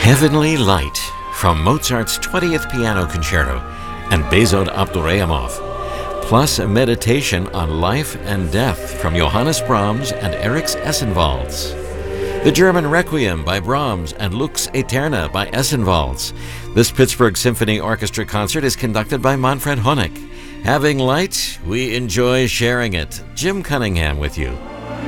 Heavenly Light from Mozart's 20th Piano Concerto and Bezod Abdurrahimov, plus a meditation on life and death from Johannes Brahms and Erich Essenwalds. The German Requiem by Brahms and Lux Aeterna by Essenwalds. This Pittsburgh Symphony Orchestra concert is conducted by Manfred Honeck. Having light, we enjoy sharing it. Jim Cunningham with you.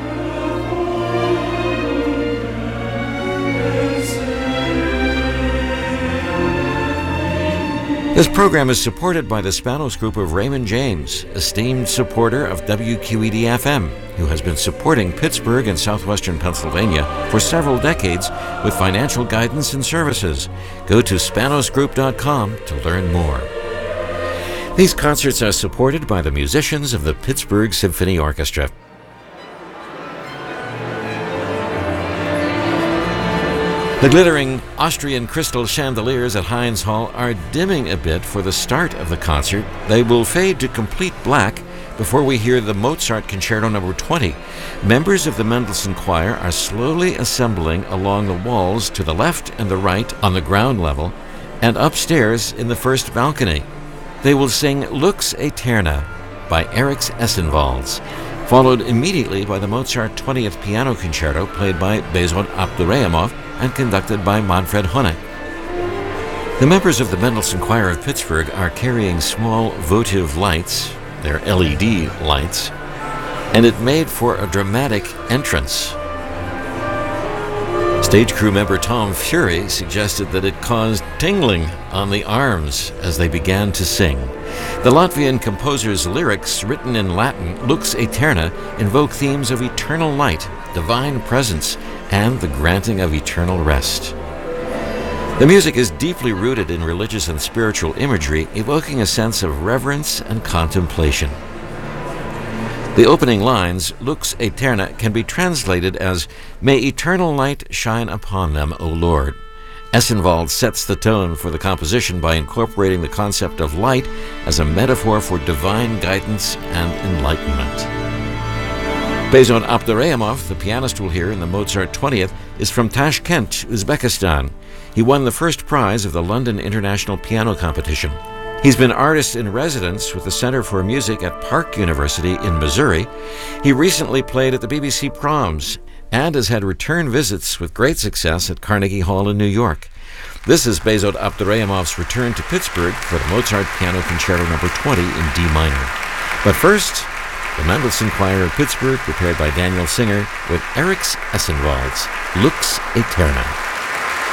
This program is supported by the Spanos Group of Raymond James, esteemed supporter of WQED-FM, who has been supporting Pittsburgh and southwestern Pennsylvania for several decades with financial guidance and services. Go to spanosgroup.com to learn more. These concerts are supported by the musicians of the Pittsburgh Symphony Orchestra. The glittering Austrian crystal chandeliers at Heinz Hall are dimming a bit for the start of the concert. They will fade to complete black before we hear the Mozart Concerto No. 20. Members of the Mendelssohn Choir are slowly assembling along the walls to the left and the right on the ground level and upstairs in the first balcony. They will sing Lux Aeterna by Erich Essenwalds, followed immediately by the Mozart 20th Piano Concerto played by Bezod Abdurrahimov and conducted by Manfred Honeck. The members of the Mendelssohn Choir of Pittsburgh are carrying small votive lights, they're LED lights, and it made for a dramatic entrance. Stage crew member Tom Fury suggested that it caused tingling on the arms as they began to sing. The Latvian composer's lyrics, written in Latin, Lux Aeterna, invoke themes of eternal light, divine presence, and the granting of eternal rest. The music is deeply rooted in religious and spiritual imagery, evoking a sense of reverence and contemplation. The opening lines, Lux Aeterna, can be translated as, "May eternal light shine upon them, O Lord." Essenwald sets the tone for the composition by incorporating the concept of light as a metaphor for divine guidance and enlightenment. Bezod Abdurrahimov, the pianist we'll hear in the Mozart 20th, is from Tashkent, Uzbekistan. He won the first prize of the London International Piano Competition. He's been artist in residence with the Center for Music at Park University in Missouri. He recently played at the BBC Proms and has had return visits with great success at Carnegie Hall in New York. This is Bezod Abdurrahimov's return to Pittsburgh for the Mozart Piano Concerto No. 20 in D minor. But first, the Mendelssohn Choir of Pittsburgh, prepared by Daniel Singer, with Erich Essenwalds, Lux Aeterna.